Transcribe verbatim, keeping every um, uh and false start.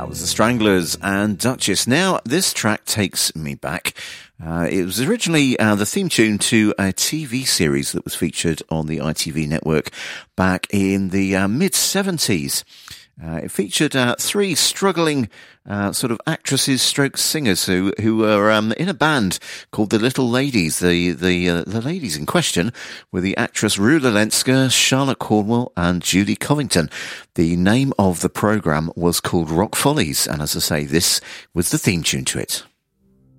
That was the Stranglers and Duchess. Now, this track takes me back. Uh, it was originally uh, the theme tune to a T V series that was featured on the I T V network back in the uh, mid seventies. Uh, it featured uh, three struggling uh, sort of actresses stroke singers who who were um, in a band called the Little Ladies. The the uh, the ladies in question were the actress Rula Lenska, Charlotte Cornwell and Judy Covington. The name of the programme was called Rock Follies, and as I say, this was the theme tune to it.